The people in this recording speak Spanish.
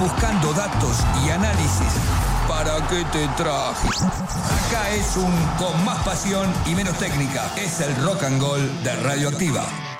buscando datos y análisis. ¿Para qué te traje? Acá es un con más pasión y menos técnica. Es el rock and roll de Radioactiva.